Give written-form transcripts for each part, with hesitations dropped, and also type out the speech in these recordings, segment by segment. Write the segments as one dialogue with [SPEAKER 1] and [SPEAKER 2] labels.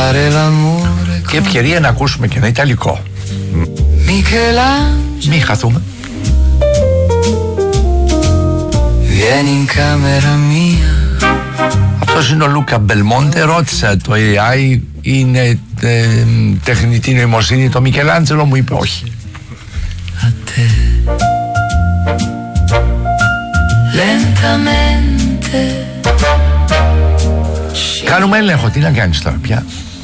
[SPEAKER 1] Και ευκαιρία να ακούσουμε και ένα ιταλικό. Μην χαθούμε. Αυτός είναι ο Λούκα Μπελμόντε. Ρώτησα το AI είναι τεχνητή νοημοσύνη. Το Μικελάντζελο μου είπε όχι. Κάνουμε έλεγχο. Τι να κάνεις τώρα πια?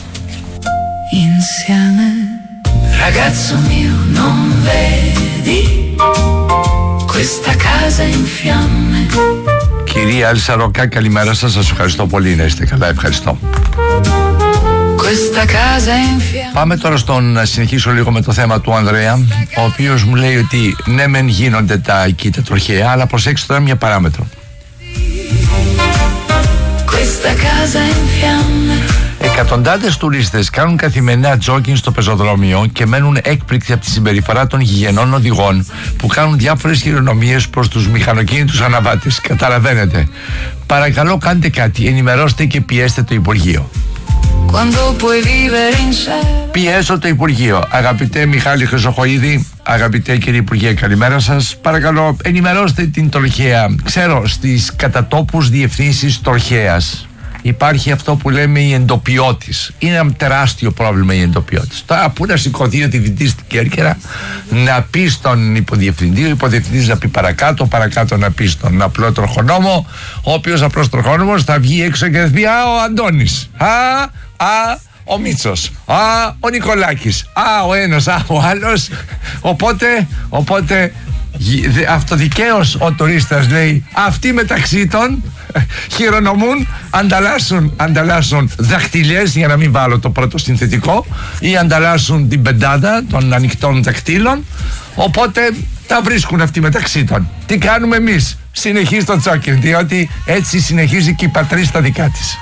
[SPEAKER 1] Ragazzo mio, non vedi questa casa in fiamme. Κυρία Άλισσα Ροκά, καλημέρα σας. Σας ευχαριστώ πολύ. Να είστε καλά, ευχαριστώ. Πάμε τώρα να συνεχίσω λίγο με το θέμα του Ανδρέα, ο οποίος μου λέει ότι ναι μεν γίνονται τα τροχαία, αλλά προσέξτε τώρα μια παράμετρο. Εκατοντάδες τουρίστες κάνουν καθημερινά τζόκινγκ στο πεζοδρόμιο και μένουν έκπληκτοι από τη συμπεριφορά των γηγενών οδηγών που κάνουν διάφορες χειρονομίες προς τους μηχανοκίνητους αναβάτες. Καταλαβαίνετε. Παρακαλώ κάντε κάτι, ενημερώστε και πιέστε το Υπουργείο. Πιέσω το Υπουργείο. Αγαπητέ Μιχάλη Χρυσοχοΐδη, αγαπητέ κύριε Υπουργέ, καλημέρα σας. Παρακαλώ ενημερώστε την τροχαία. Ξέρω, στις κατατόπους διευθύνσεις τροχαίας υπάρχει αυτό που λέμε η εντοπιώτης. Είναι ένα τεράστιο πρόβλημα η εντοπιώτης. Τώρα που να σηκωθεί ο διευθυντής στην Κέρκυρα, να πει στον υποδιευθυντή, ο υποδιευθυντής να πει παρακάτω, παρακάτω να πει στον απλό τροχονόμο, ο οποίος απλός τροχόνομος θα βγει έξω και θα πει ο Αντώνης, ο Μίτσος, ο Νικολάκης, ο ένας, ο άλλος. Οπότε αυτοδικαίως ο τουρίστας λέει, αυτοί μεταξύ των χειρονομούν, ανταλλάσσουν δαχτυλιές, για να μην βάλω το πρώτο συνθετικό, ή ανταλλάσσουν την πεντάδα των ανοιχτών δαχτύλων, οπότε τα βρίσκουν αυτοί μεταξύ των. Τι κάνουμε εμείς? Συνεχίζει το τσόκινγκ, διότι έτσι συνεχίζει και η πατρίς τα δικά της.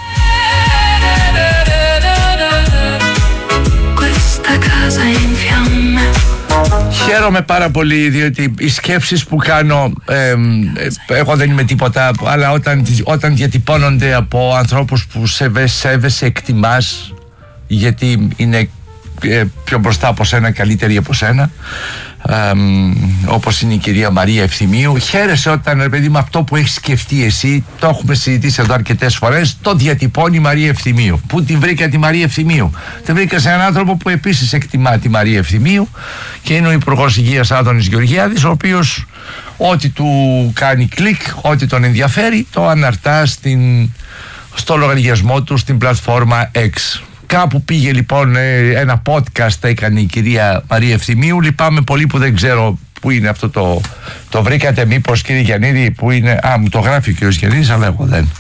[SPEAKER 1] Χαίρομαι πάρα πολύ, διότι οι σκέψεις που κάνω, εγώ δεν είμαι τίποτα, αλλά όταν διατυπώνονται από ανθρώπους που σέβεσαι, εκτιμάς, γιατί είναι πιο μπροστά από σένα, καλύτερη από σένα, όπως είναι η κυρία Μαρία Ευθυμίου, χαίρεσαι όταν, ρε παιδί, με αυτό που έχεις σκεφτεί εσύ, το έχουμε συζητήσει εδώ αρκετές φορές, το διατυπώνει η Μαρία Ευθυμίου. Πού την βρήκα τη Μαρία Ευθυμίου? Την βρήκα σε έναν άνθρωπο που επίσης εκτιμά τη Μαρία Ευθυμίου και είναι ο Υπουργός Υγείας Άδωνης Γεωργιάδης, ο οποίος ό,τι του κάνει κλικ, ό,τι τον ενδιαφέρει, το αναρτά στο λογαριασμό του στην πλατφόρμα X. Κάπου πήγε λοιπόν ένα podcast, έκανε η κυρία Μαρία Ευθυμίου. Λυπάμαι πολύ που δεν ξέρω πού είναι αυτό το βρήκατε μήπως, κύριε Γιαννίδη? Πού είναι? Μου το γράφει ο κύριος Γιαννίδης, αλλά εγώ δεν.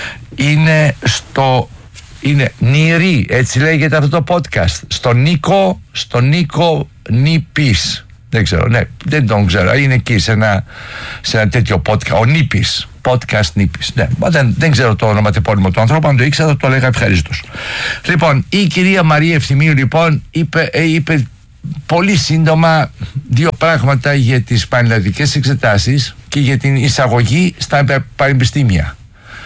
[SPEAKER 1] Είναι Νιρή, έτσι λέγεται αυτό το podcast. Στο Νίκο Νίπης. Δεν ξέρω, ναι, δεν τον ξέρω. Είναι εκεί σε ένα τέτοιο podcast. Ο Νίπης. Podcast Νίπης. Ναι, δεν ξέρω το ονοματεπώνυμο του ανθρώπου. Αν το ήξερα θα το έλεγα ευχαρίστως. Λοιπόν, η κυρία Μαρία Ευθυμίου λοιπόν είπε πολύ σύντομα δύο πράγματα για τις πανελλαδικές εξετάσεις και για την εισαγωγή στα πανεπιστήμια.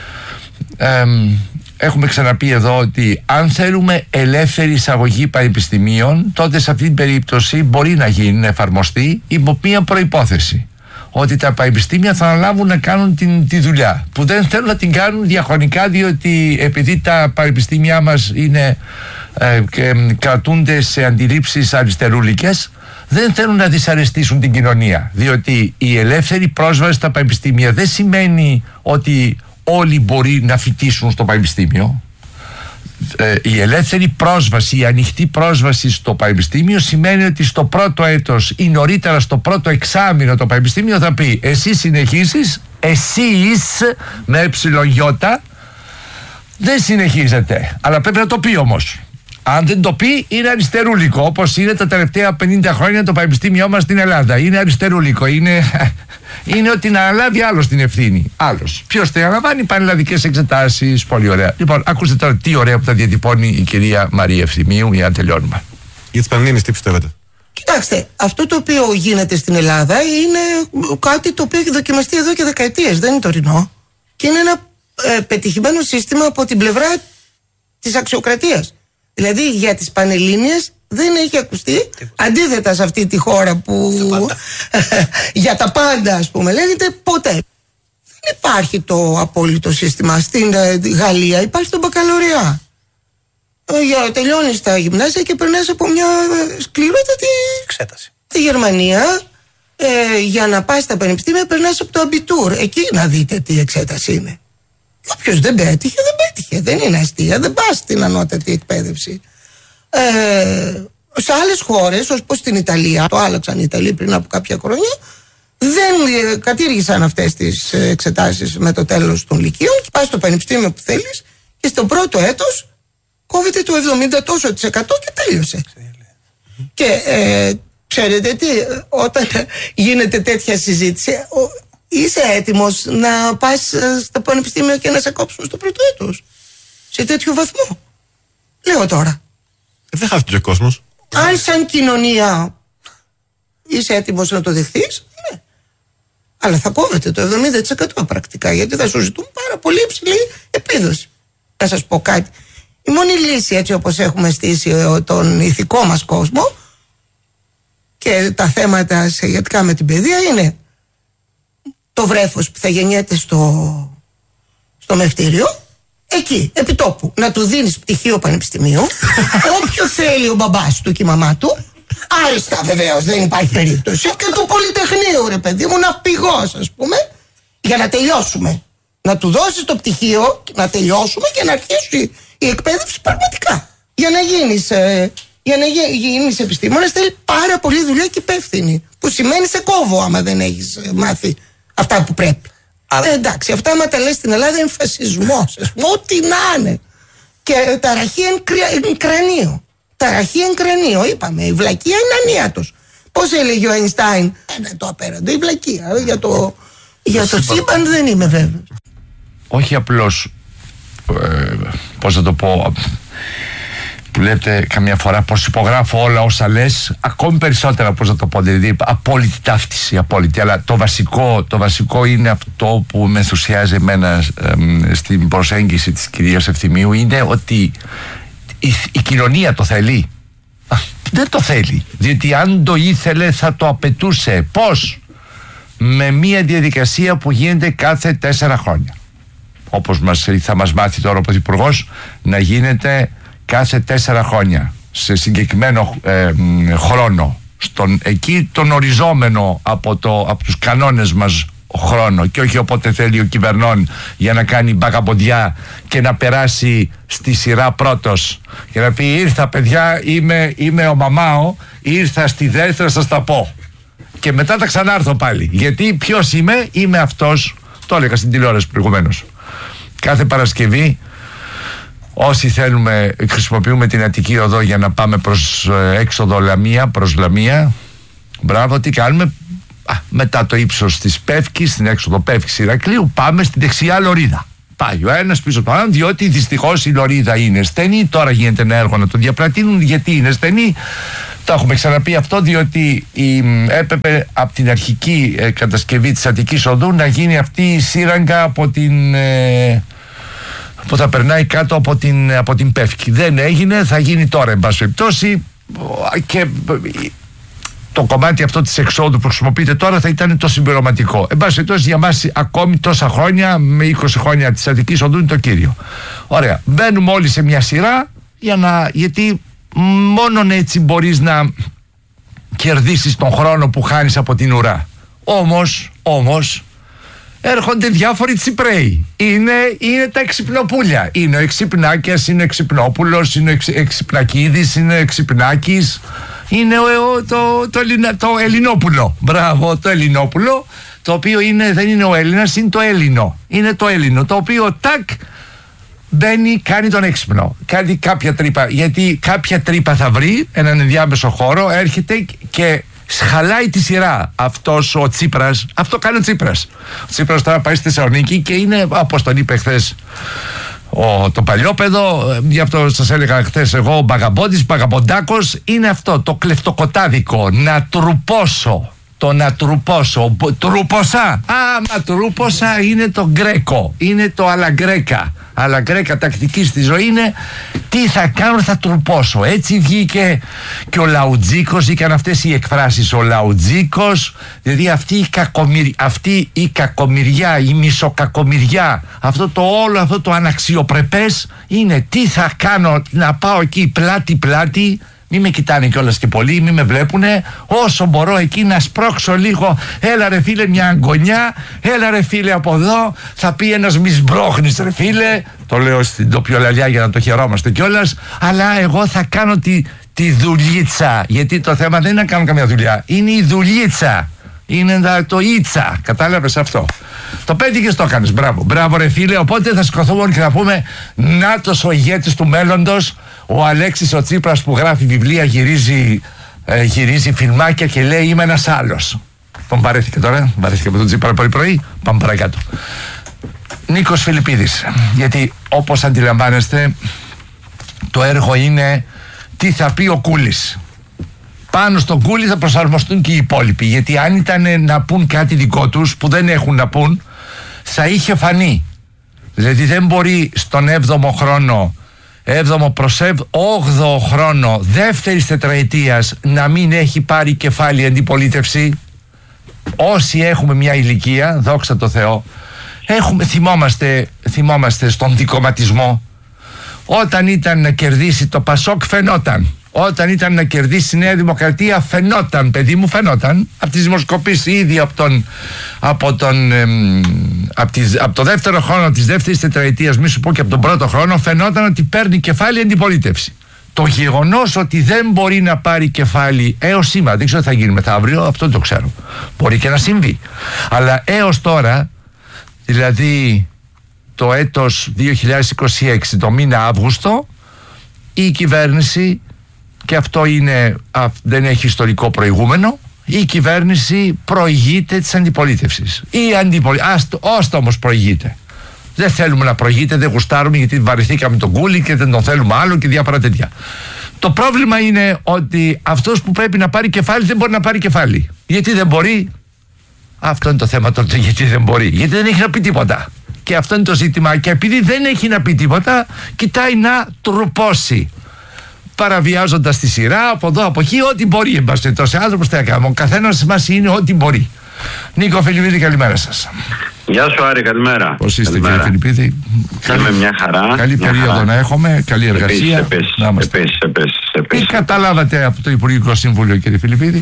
[SPEAKER 1] Έχουμε ξαναπεί εδώ ότι αν θέλουμε ελεύθερη εισαγωγή πανεπιστημίων, τότε σε αυτή την περίπτωση μπορεί να γίνει, να εφαρμοστεί υπό μία προϋπόθεση. Ότι τα πανεπιστήμια θα αναλάβουν να κάνουν τη δουλειά που δεν θέλουν να την κάνουν διαχρονικά, διότι επειδή τα πανεπιστήμια μας είναι κρατούνται σε αντιλήψεις αριστερούλικες, δεν θέλουν να δυσαρεστήσουν την κοινωνία, διότι η ελεύθερη πρόσβαση στα πανεπιστήμια δεν σημαίνει ότι όλοι μπορεί να φοιτήσουν στο πανεπιστήμιο. Η ελεύθερη πρόσβαση, η ανοιχτή πρόσβαση στο πανεπιστήμιο σημαίνει ότι στο πρώτο έτος ή νωρίτερα στο πρώτο εξάμηνο το πανεπιστήμιο θα πει εσύ συνεχίσεις, εσείς με εψιλογιώτα δεν συνεχίζετε, αλλά πρέπει να το πει όμως. Αν δεν το πει είναι αριστερούλικο, όπως είναι τα τελευταία 50 χρόνια το πανεπιστήμιό μας στην Ελλάδα. Είναι αριστερούλικο, είναι ότι να αναλάβει άλλος την ευθύνη. Άλλος. Ποιος θα αναλαμβάνει? πανελλαδικές εξετάσεις. Πολύ ωραία. Λοιπόν, ακούστε τώρα τι ωραία που τα διατυπώνει η κυρία Μαρία Ευθυμίου για να τελειώνουμε. Για τις Πανελλήνιες τι πιστεύετε?
[SPEAKER 2] Κοιτάξτε, αυτό το οποίο γίνεται στην Ελλάδα είναι κάτι το οποίο έχει δοκιμαστεί εδώ και δεκαετίες. Δεν είναι τωρινό. Και είναι ένα πετυχημένο σύστημα από την πλευρά της αξιοκρατίας. Δηλαδή για τις Πανελλήνιες δεν έχει ακουστεί, αντίθετα σε αυτή τη χώρα που για τα πάντα, ας πούμε, λέγεται ποτέ. Δεν υπάρχει το απόλυτο σύστημα. Στην Γαλλία υπάρχει το μπακαλωριά. Τελειώνεις τα γυμνάσια και περνάς από μια σκληρότατη
[SPEAKER 3] εξέταση.
[SPEAKER 2] Στη Γερμανία, για να πας στα πανεπιστήμια, περνάς από το αμπιτούρ. Εκεί να δείτε τι εξέταση είναι. Όποιος δεν πέτυχε, δεν πέτυχε. Δεν είναι αστεία. Δεν πας στην ανώτατη εκπαίδευση. Σε άλλες χώρες, όπως στην Ιταλία, το άλλαξαν οι Ιταλοί πριν από κάποια χρόνια, δεν κατήργησαν αυτές τις εξετάσεις με το τέλος των λυκείων. Πας στο πανεπιστήμιο που θέλεις και στο πρώτο έτος κόβεται το 70% και τέλειωσε. Και ξέρετε τι, όταν γίνεται τέτοια συζήτηση, είσαι έτοιμος να πας στο πανεπιστήμιο και να σε κόψουν στο πρώτο έτος σε τέτοιο βαθμό? Λέω τώρα.
[SPEAKER 3] Δεν χάθηκε ο κόσμος.
[SPEAKER 2] Αν σαν κοινωνία είσαι έτοιμος να το δεχθείς, ναι. Αλλά θα κόβεται το 70% πρακτικά, γιατί θα σου ζητούν πάρα πολύ υψηλή επίδοση. Να σας πω κάτι. Η μόνη λύση, έτσι όπως έχουμε στήσει τον ηθικό μας κόσμο και τα θέματα σχετικά με την παιδεία, είναι το βρέφος που θα γεννιέται στο μευτήριο, εκεί, επί τόπου, να του δίνεις πτυχίο πανεπιστημίου, όποιο θέλει ο μπαμπάς του και η μαμά του, άριστα βεβαίως, δεν υπάρχει περίπτωση, και του πολυτεχνείου, ρε παιδί μου, ναυπηγός, ας πούμε, για να τελειώσουμε. Να του δώσεις το πτυχίο, να τελειώσουμε και να αρχίσει η εκπαίδευση πραγματικά. Για να γίνεις επιστήμονας θέλει πάρα πολύ δουλειά και υπεύθυνη. Που σημαίνει σε κόβω άμα δεν έχεις μάθει αυτά που πρέπει. Εντάξει, αυτά άμα τα λες στην Ελλάδα είναι φασισμός, ό,τι να είναι. Και ταραχή εν κρανίο. Ταραχή εν κρανίο, είπαμε. Η βλακεία είναι ανίατος. Πώς έλεγε ο Αϊνστάιν? Το απέραντο, η βλακεία. Για το σύμπαν δεν είμαι βέβαιος.
[SPEAKER 1] Όχι απλώς, πώς να το πω, που λέτε καμιά φορά πως υπογράφω όλα όσα λες, ακόμη περισσότερα, πώς να το πω, δηλαδή απόλυτη ταύτιση, απόλυτη, αλλά το βασικό είναι αυτό που με ενθουσιάζει εμένα στην προσέγγιση της κυρίας Ευθυμίου, είναι ότι η κοινωνία το θέλει. Δεν το θέλει, διότι αν το ήθελε θα το απαιτούσε. Πώς? Με μια διαδικασία που γίνεται κάθε 4 χρόνια, όπως θα μας μάθει τώρα ο Πρωθυπουργός, να γίνεται κάθε 4 χρόνια σε συγκεκριμένο χρόνο, εκεί τον οριζόμενο από τους κανόνες μας χρόνο, και όχι όποτε θέλει ο κυβερνών για να κάνει μπαγαμποντιά και να περάσει στη σειρά πρώτος και να πει ήρθα παιδιά, είμαι ο Μαμάο, ήρθα στη δεύτερη, σας τα πω και μετά θα ξανάρθω πάλι, γιατί ποιος είμαι αυτός, το έλεγα στην τηλεόραση προηγουμένως. Κάθε Παρασκευή όσοι θέλουμε χρησιμοποιούμε την Αττική Οδό για να πάμε προς έξοδο Λαμία, προς Λαμία. Μπράβο, τι κάνουμε? Μετά το ύψος της Πεύκης, στην έξοδο Πεύκης Ηρακλείου, πάμε στην δεξιά λωρίδα. Πάει ο ένας πίσω το άλλον, διότι δυστυχώς η λωρίδα είναι στενή. Τώρα γίνεται ένα έργο να το διαπλατείνουν. Γιατί είναι στενή? Το έχουμε ξαναπεί αυτό, διότι έπρεπε από την αρχική κατασκευή της Αττικής Οδού να γίνει αυτή η σύραγγα από την... που θα περνάει κάτω από την Πεύκη. Δεν έγινε, θα γίνει τώρα εν πάση περιπτώσει, και το κομμάτι αυτό της εξόδου που χρησιμοποιείται τώρα θα ήταν το συμπληρωματικό. Εν πάση περιπτώσει για μας ακόμη τόσα χρόνια, με 20 χρόνια της Αττικής Οδού, είναι το κύριο. Ωραία, μπαίνουμε όλοι σε μια σειρά γιατί μόνον έτσι μπορείς να κερδίσεις τον χρόνο που χάνεις από την ουρά. Όμως έρχονται διάφοροι Τσιπρέοι. Είναι τα εξυπνοπούλια. Είναι ο Εξυπνάκιας, είναι ο Εξυπνόπουλος, είναι ο Εξυπνακίδης, είναι ο Εξυπνάκης, είναι το Ελληνόπουλο. Μπράβο, το Ελληνόπουλο, το οποίο δεν είναι ο Έλληνας, είναι το Έλληνο. Είναι το Έλληνο, το οποίο μπαίνει, κάνει τον έξυπνο. Κάνει κάποια τρύπα, γιατί κάποια τρύπα θα βρει, έναν ενδιάμεσο χώρο, έρχεται και χαλάει τη σειρά. Αυτός ο Τσίπρας, αυτό κάνει ο Τσίπρας. Ο Τσίπρας τώρα πάει στη Θεσσαλονίκη και είναι, όπως τον είπε χθες το παλιόπαιδο, γι' αυτό σας έλεγα χθες εγώ, ο Μπαγαμπόντης, Μπαγαμποντάκος, είναι αυτό το κλεφτοκοτάδικο, να τρουπώσω το να τρουπώσω. Τρούπωσα. Μα τρούπωσα είναι το γκρέκο. Είναι το αλαγκρέκα. Αλαγκρέκα τακτική στη ζωή είναι τι θα κάνω, θα τρουπώσω. Έτσι βγήκε και ο Λαουτζίκος, βγήκαν αυτές οι εκφράσεις. Ο Λαουτζίκος, δηλαδή αυτή η κακομοιριά, η μισοκακομοιριά, αυτό το αναξιοπρεπές είναι τι θα κάνω, να πάω εκεί πλάτη-πλάτη. Μη με κοιτάνε κιόλας και πολύ, μη με βλέπουνε. Όσο μπορώ εκεί να σπρώξω λίγο. Έλα ρε φίλε μια αγκονιά. Έλα ρε φίλε από εδώ. Θα πει ένας μη σμπρώχνεις ρε φίλε. Το λέω στην τοπιολαλιά για να το χαιρόμαστε κιόλας. Αλλά εγώ θα κάνω τη δουλίτσα. Γιατί το θέμα δεν είναι να κάνω καμία δουλειά. Είναι η δουλίτσα. Είναι το ίτσα. Κατάλαβες αυτό. Το πέτυχες, το έκανες. Μπράβο. Μπράβο ρε φίλε. Οπότε θα σηκωθούμε και θα πούμε νάτος ο ηγέτης του μέλλοντος. Ο Αλέξης ο Τσίπρας που γράφει βιβλία, γυρίζει φιλμάκια και λέει είμαι ένας άλλος. Τον βαρέθηκε τώρα, βαρέθηκε με τον Τσίπρα πρωί. Πάμε παρακάτω. Νίκος Φιλιππίδης. Γιατί όπως αντιλαμβάνεστε το έργο είναι τι θα πει ο Κούλης. Πάνω στον Κούλη θα προσαρμοστούν και οι υπόλοιποι. Γιατί αν ήταν να πούν κάτι δικό τους που δεν έχουν να πούν, θα είχε φανεί. Δηλαδή δεν μπορεί στον 7ο χρόνο, 7ο προς 8ο χρόνο δεύτερης τετραετίας να μην έχει πάρει κεφάλι αντιπολίτευση. Όσοι έχουμε μια ηλικία, δόξα τω Θεώ, θυμόμαστε στον δικομματισμό. Όταν ήταν να κερδίσει το Πασόκ φαινόταν. Όταν ήταν να κερδίσει η Νέα Δημοκρατία φαινόταν, παιδί μου, φαινόταν. Από τις δημοσκοπήσεις ήδη από το δεύτερο χρόνο της δεύτερης τετραετίας, μη σου πω και από τον πρώτο χρόνο, φαινόταν ότι παίρνει κεφάλι αντιπολίτευση. Το γεγονός ότι δεν μπορεί να πάρει κεφάλι έως σήμερα, δεν ξέρω τι θα γίνει μεθαύριο, αυτό δεν το ξέρω. Μπορεί και να συμβεί. Αλλά έως τώρα, δηλαδή το έτος 2026, το μήνα Αύγουστο, η κυβέρνηση, και αυτό δεν έχει ιστορικό προηγούμενο, η κυβέρνηση προηγείται της αντιπολίτευσης. Ώστε όμως προηγείται. Δεν θέλουμε να προηγείται, δεν γουστάρουμε γιατί βαρεθήκαμε τον Κούλη και δεν τον θέλουμε άλλο και διάφορα τέτοια. Το πρόβλημα είναι ότι αυτός που πρέπει να πάρει κεφάλι δεν μπορεί να πάρει κεφάλι. Γιατί δεν μπορεί? Αυτό είναι το θέμα τώρα, γιατί δεν μπορεί. Γιατί δεν έχει να πει τίποτα. Και αυτό είναι το ζήτημα. Και επειδή δεν έχει να πει τίποτα, κοιτάει να τρουπώσει. Παραβιάζοντας τη σειρά, από εδώ, από εκεί, ό,τι μπορεί. Εμπαστευτός άνθρωπος τι έκαμε. Ο καθένας μας είναι ό,τι μπορεί. Νίκο Φιλιππίδη, καλημέρα σας.
[SPEAKER 4] Γεια σου Άρη, καλημέρα.
[SPEAKER 1] Πώς είστε κύριε Φιλιππίδη?
[SPEAKER 4] Είμαι μια χαρά.
[SPEAKER 1] Καλή περίοδο να έχουμε, καλή εργασία.
[SPEAKER 4] Επίσης.
[SPEAKER 1] Τι καταλάβατε από το Υπουργικό Συμβούλιο κύριε Φιλιππίδη?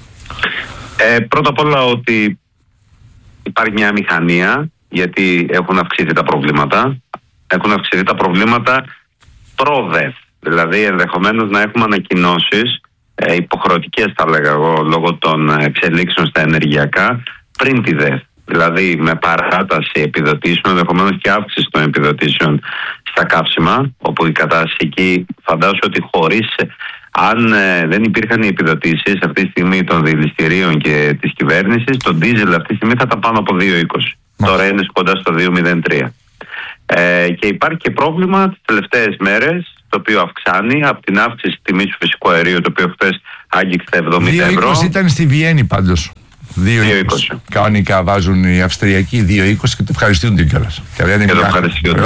[SPEAKER 4] Πρώτα απ' όλα ότι υπάρχει μια μηχανία, γιατί έχουν αυξηθεί τα προβλήματα. Έχουν αυξηθεί τα προβλήματα προ-ΔΕΘ. Δηλαδή ενδεχομένως να έχουμε ανακοινώσεις υποχρεωτικές, θα λέγα εγώ, λόγω των εξελίξεων στα ενεργειακά πριν τη ΔΕΘ. Δηλαδή με παράταση επιδοτήσεων, ενδεχομένως και αύξηση των επιδοτήσεων στα καύσιμα, όπου η κατάσταση εκεί φαντάζομαι ότι αν δεν υπήρχαν οι επιδοτήσεις αυτή τη στιγμή των δηληστηρίων και της κυβέρνησης, το ντίζελ αυτή τη στιγμή θα ήταν πάνω από 2,20. Τώρα είναι κοντά στο 2,03. Και υπάρχει και πρόβλημα τις τελευταίες μέρες, το οποίο αυξάνει από την αύξηση τιμής του φυσικού αερίου, το οποίο χθες άγγιξε 70 ευρώ.
[SPEAKER 1] 2,20 ήταν στη Βιέννη πάντως. 2,20. Κανονικά βάζουν οι Αυστριακοί 2,20 και το ευχαριστούνται κιόλας.
[SPEAKER 4] Και το ευχαριστούνται.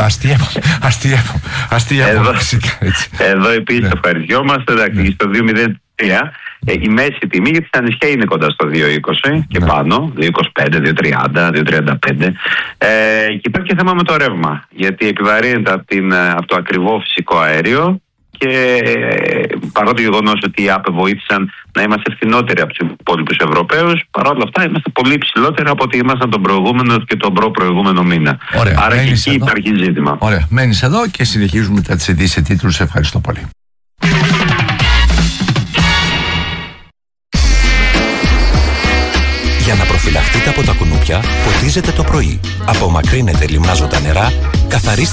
[SPEAKER 1] Αστείευμα.
[SPEAKER 4] Εδώ επίσης ευχαριστιόμαστε. Εντάξει, στο 2,03 η μέση τιμή για τη νησιά είναι κοντά στο 2,20 και πάνω, 2,25, 2,30, 2,35. Και υπάρχει και θέμα με το ρεύμα, γιατί επιβαρύνεται από το ακριβό φυσικό αέριο. Και παρά το γεγονός ότι οι ΑΠΕ βοήθησαν να είμαστε φθηνότεροι από τους υπόλοιπους Ευρωπαίους, παρόλα αυτά είμαστε πολύ υψηλότεροι από ό,τι ήμασταν τον προηγούμενο και τον προηγούμενο μήνα.
[SPEAKER 1] Ωραία,
[SPEAKER 4] άρα και εκεί υπάρχει ζήτημα.
[SPEAKER 1] Ωραία, μένεις εδώ και συνεχίζουμε μετά τις ειδήσεις σε τίτλους. Ευχαριστώ πολύ.
[SPEAKER 5] Για να προφυλαχτείτε από τα κουνούπια, ποτίζετε το πρωί. Απομακρύνετε λιμνάζοντα νερά, καθαρίστε